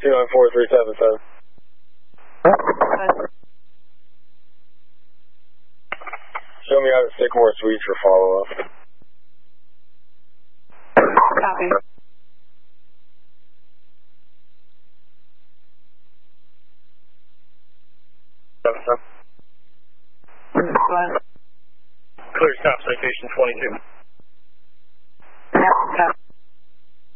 294-377. Show me out at Sycamore Suites for follow-up. Copy. Go ahead. Clear stop, citation 22.